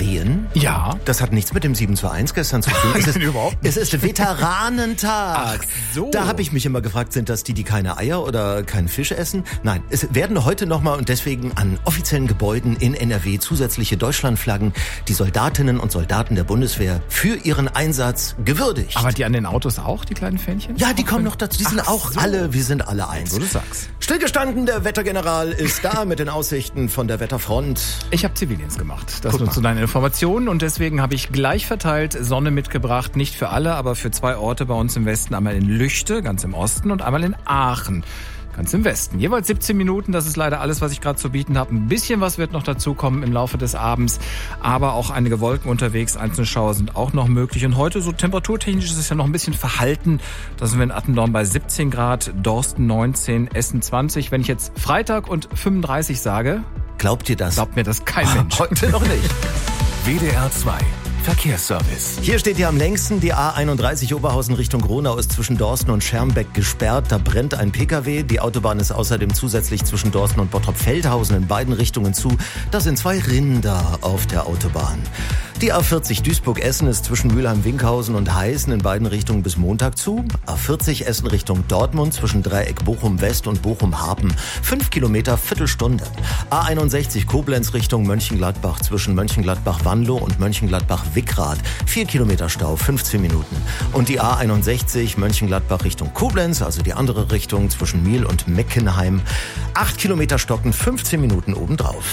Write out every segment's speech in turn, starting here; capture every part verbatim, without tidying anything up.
Wehen? Ja. Das hat nichts mit dem sieben zwei eins gestern zu tun. Es ist, Überhaupt es ist Veteranentag. Ach so. Da habe ich mich immer gefragt, sind das die, die keine Eier oder keinen Fisch essen? Nein, es werden heute nochmal und deswegen an offiziellen Gebäuden in N R W zusätzliche Deutschlandflaggen die Soldatinnen und Soldaten der Bundeswehr für ihren Einsatz gewürdigt. Aber die an den Autos auch, die kleinen Fähnchen? Ja, die kommen noch dazu. Die sind Ach auch so. alle, wir sind alle eins. So du sagst. Stillgestanden, der Wettergeneral ist da mit den Aussichten von der Wetterfront. Ich habe Zivildienst gemacht. Das Guck nur mal. zu deinen Informationen. Und deswegen habe ich gleich verteilt Sonne mitgebracht. Nicht für alle, aber für zwei Orte bei uns im Westen. Einmal in Lüchte, ganz im Osten, und einmal in Aachen, ganz im Westen. Jeweils siebzehn Minuten, das ist leider alles, was ich gerade zu bieten habe. Ein bisschen was wird noch dazukommen im Laufe des Abends, aber auch einige Wolken unterwegs, einzelne Schauer sind auch noch möglich. Und heute, so temperaturtechnisch, ist es ja noch ein bisschen verhalten. Da sind wir in Attendorn bei siebzehn Grad, Dorsten neunzehn, Essen zwanzig. Wenn ich jetzt Freitag und fünfunddreißig sage, Glaubt ihr das? glaubt mir das kein Mensch. Heute noch nicht. W D R zwei Verkehrsservice. Hier steht ja am längsten die A einunddreißig Oberhausen Richtung Gronau ist zwischen Dorsten und Schermbeck gesperrt. Da brennt ein Pkw. Die Autobahn ist außerdem zusätzlich zwischen Dorsten und Bottrop-Feldhausen in beiden Richtungen zu. Da sind zwei Rinder auf der Autobahn. Die A vierzig Duisburg-Essen ist zwischen Mülheim-Winkhausen und Heißen in beiden Richtungen bis Montag zu. A vierzig Essen Richtung Dortmund zwischen Dreieck Bochum-West und Bochum-Harpen. Fünf Kilometer, Viertelstunde. A einundsechzig Koblenz Richtung Mönchengladbach zwischen Mönchengladbach-Wanlo und Mönchengladbach-Wickrath. Vier Kilometer Stau, fünfzehn Minuten. Und die A einundsechzig Mönchengladbach Richtung Koblenz, also die andere Richtung zwischen Miel und Meckenheim. Acht Kilometer Stocken, fünfzehn Minuten obendrauf.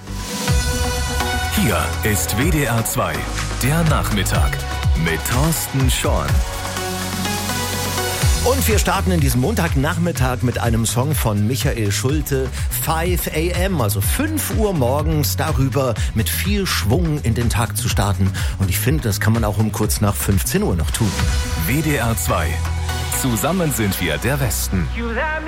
Hier ist W D R zwei, der Nachmittag mit Thorsten Schorn. Und wir starten in diesem Montagnachmittag mit einem Song von Michael Schulte, five a m, also fünf Uhr morgens, darüber mit viel Schwung in den Tag zu starten. Und ich finde, das kann man auch um kurz nach fünfzehn Uhr noch tun. W D R zwei. Zusammen sind wir der Westen.